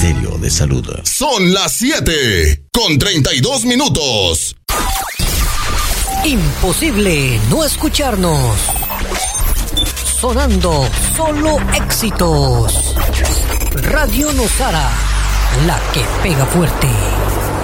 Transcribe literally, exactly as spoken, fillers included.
Ministerio de Salud. Son las siete con treinta y dos minutos. Imposible no escucharnos. Sonando solo éxitos. Radio Nosara, la que pega fuerte.